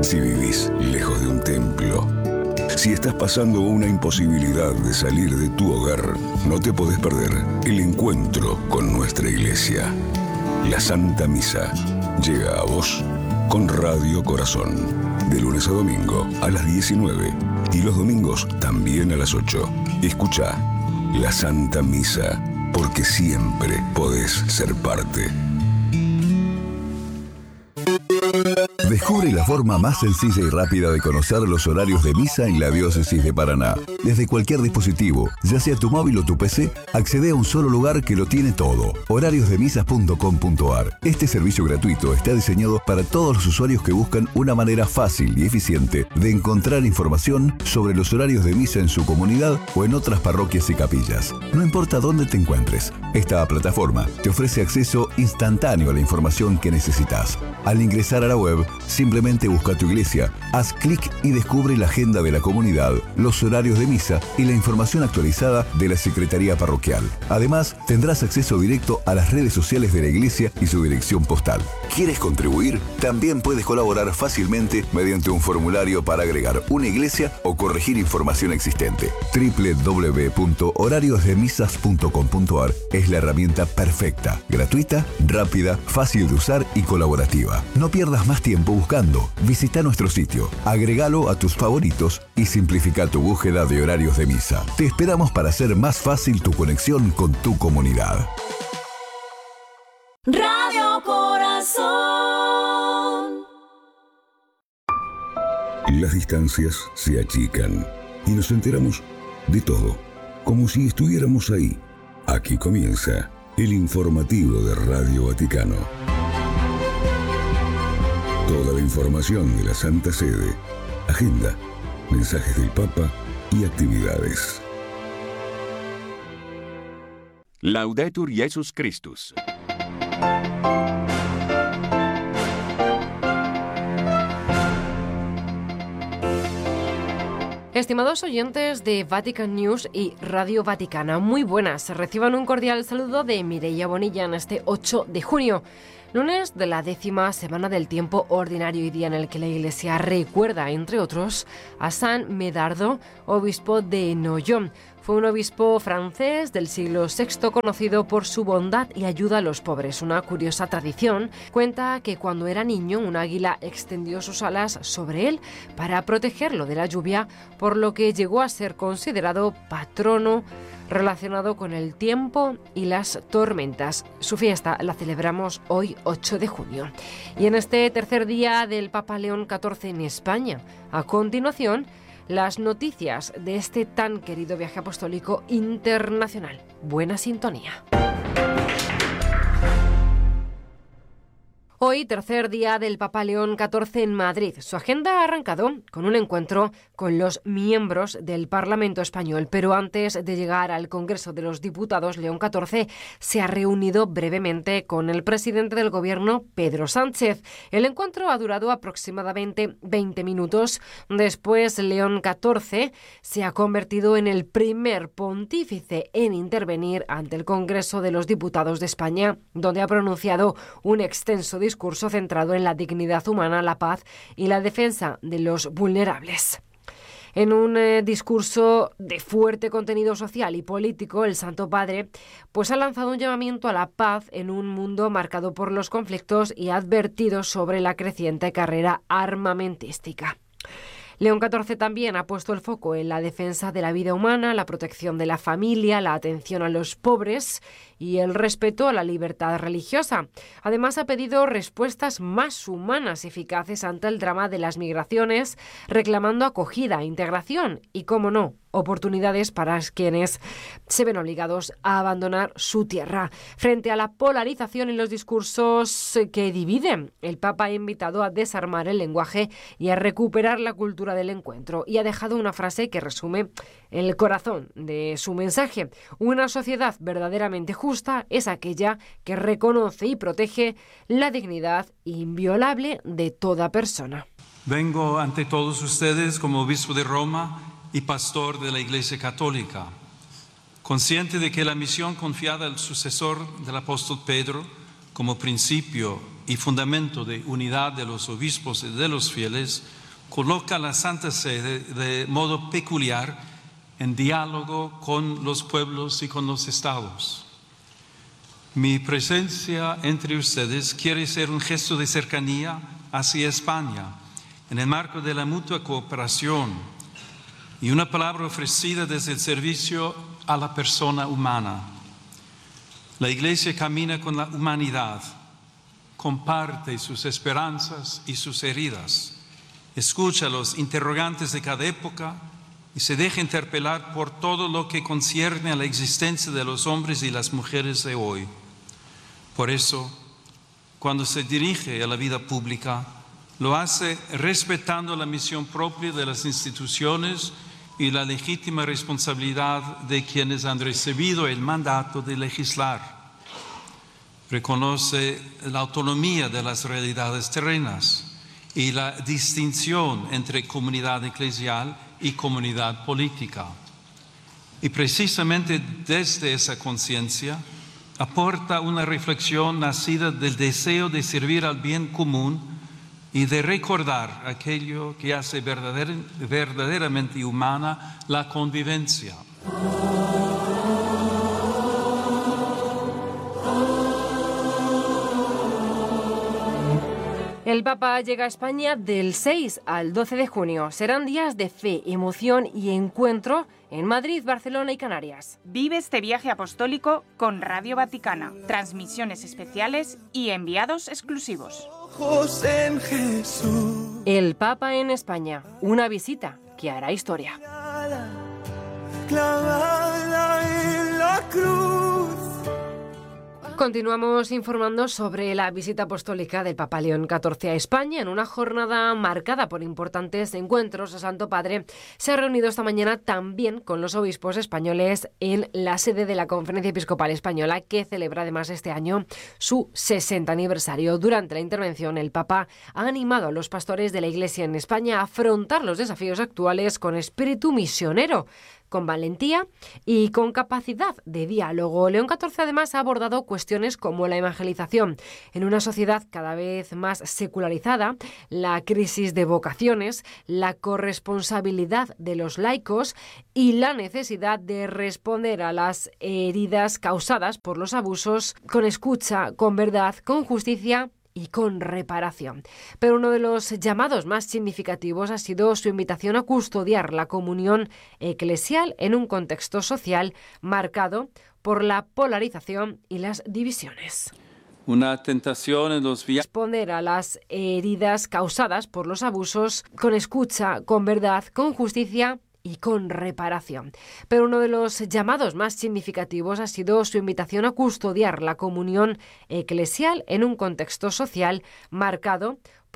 Si vivís lejos de un templo, si estás pasando una imposibilidad de salir de tu hogar, no te podés perder el encuentro con nuestra iglesia. La Santa Misa llega a vos con Radio Corazón, de lunes a domingo a las 19 y los domingos también a las 8. Escucha la Santa Misa, porque siempre podés ser parte. Descubre la forma más sencilla y rápida de conocer los horarios de misa en la Diócesis de Paraná. Desde cualquier dispositivo, ya sea tu móvil o tu PC, accede a un solo lugar que lo tiene todo. horariosdemisas.com.ar. Este servicio gratuito está diseñado para todos los usuarios que buscan una manera fácil y eficiente de encontrar información sobre los horarios de misa en su comunidad o en otras parroquias y capillas. No importa dónde te encuentres, esta plataforma te ofrece acceso instantáneo a la información que necesitas. Al ingresar a la web, simplemente busca tu iglesia, haz clic y descubre la agenda de la comunidad, los horarios de misa y la información actualizada de la Secretaría Parroquial. Además, tendrás acceso directo a las redes sociales de la iglesia y su dirección postal. ¿Quieres contribuir? También puedes colaborar fácilmente mediante un formulario para agregar una iglesia o corregir información existente. www.horariosdemisas.com.ar es la herramienta perfecta, gratuita, rápida, fácil de usar y colaborativa. No pierdas más tiempo buscando. Visita nuestro sitio, agregalo a tus favoritos y simplifica tu búsqueda de horarios de misa. Te esperamos para hacer más fácil tu conexión con tu comunidad. Radio Corazón. Las distancias se achican y nos enteramos de todo, como si estuviéramos ahí. Aquí comienza el informativo de Radio Vaticano. Toda la información de la Santa Sede, agenda, mensajes del Papa y actividades. Laudetur Jesus Christus. Estimados oyentes de Vatican News y Radio Vaticana, muy buenas. Reciban un cordial saludo de Mireia Bonilla en este 8 de junio. Lunes de la 10ª semana del tiempo ordinario y día en el que la Iglesia recuerda, entre otros, a San Medardo, obispo de Noyon. Fue un obispo francés del siglo VI conocido por su bondad y ayuda a los pobres. Una curiosa tradición cuenta que cuando era niño un águila extendió sus alas sobre él para protegerlo de la lluvia, por lo que llegó a ser considerado patrono relacionado con el tiempo y las tormentas. Su fiesta la celebramos hoy, 8 de junio. Y en este tercer día del Papa León XIV en España, a continuación, las noticias de este tan querido viaje apostólico internacional. Buena sintonía. Hoy, tercer día del Papa León XIV en Madrid. Su agenda ha arrancado con un encuentro con los miembros del Parlamento español, pero antes de llegar al Congreso de los Diputados, León XIV se ha reunido brevemente con el presidente del Gobierno, Pedro Sánchez. El encuentro ha durado aproximadamente 20 minutos. Después, León XIV se ha convertido en el primer pontífice en intervenir ante el Congreso de los Diputados de España, donde ha pronunciado un extenso discurso centrado en la dignidad humana, la paz y la defensa de los vulnerables. En un discurso de fuerte contenido social y político, el Santo Padre ha lanzado un llamamiento a la paz en un mundo marcado por los conflictos y ha advertido sobre la creciente carrera armamentística. León XIV también ha puesto el foco en la defensa de la vida humana, la protección de la familia, la atención a los pobres y el respeto a la libertad religiosa. Además, ha pedido respuestas más humanas y eficaces ante el drama de las migraciones, reclamando acogida, integración y, cómo no, oportunidades para quienes se ven obligados a abandonar su tierra. Frente a la polarización en los discursos que dividen, el Papa ha invitado a desarmar el lenguaje y a recuperar la cultura del encuentro, y ha dejado una frase que resume el corazón de su mensaje: una sociedad verdaderamente justa es aquella que reconoce y protege la dignidad inviolable de toda persona. Vengo ante todos ustedes como obispo de Roma y pastor de la Iglesia Católica, consciente de que la misión confiada al sucesor del apóstol Pedro como principio y fundamento de unidad de los obispos y de los fieles, coloca la Santa Sede de modo peculiar en diálogo con los pueblos y con los estados. Mi presencia entre ustedes quiere ser un gesto de cercanía hacia España, en el marco de la mutua cooperación y una palabra ofrecida desde el servicio a la persona humana. La Iglesia camina con la humanidad, comparte sus esperanzas y sus heridas, escucha los interrogantes de cada época y se deja interpelar por todo lo que concierne a la existencia de los hombres y las mujeres de hoy. Por eso, cuando se dirige a la vida pública, lo hace respetando la misión propia de las instituciones y la legítima responsabilidad de quienes han recibido el mandato de legislar. Reconoce la autonomía de las realidades terrenas y la distinción entre comunidad eclesial y comunidad política. Y precisamente desde esa conciencia aporta una reflexión nacida del deseo de servir al bien común y de recordar aquello que hace verdaderamente humana la convivencia. El Papa llega a España del 6 al 12 de junio. Serán días de fe, emoción y encuentro en Madrid, Barcelona y Canarias. Vive este viaje apostólico con Radio Vaticana, transmisiones especiales y enviados exclusivos. El Papa en España, una visita que hará historia. Clavada en la cruz. Continuamos informando sobre la visita apostólica del Papa León XIV a España en una jornada marcada por importantes encuentros. El Santo Padre se ha reunido esta mañana también con los obispos españoles en la sede de la Conferencia Episcopal Española, que celebra además este año su 60 aniversario. Durante la intervención, el Papa ha animado a los pastores de la Iglesia en España a afrontar los desafíos actuales con espíritu misionero, con valentía y con capacidad de diálogo. León XIV además ha abordado cuestiones como la evangelización en una sociedad cada vez más secularizada, la crisis de vocaciones, la corresponsabilidad de los laicos y la necesidad de responder a las heridas causadas por los abusos con escucha, con verdad, con justicia y con reparación. Pero uno de los llamados más significativos ha sido su invitación a custodiar la comunión eclesial en un contexto social marcado por la polarización y las divisiones. Una tentación en los viajes. Responder a las heridas causadas por los abusos con escucha, con verdad, con justicia y con reparación. Pero uno de los llamados más significativos ha sido su invitación a custodiar la comunión eclesial en un contexto social marcado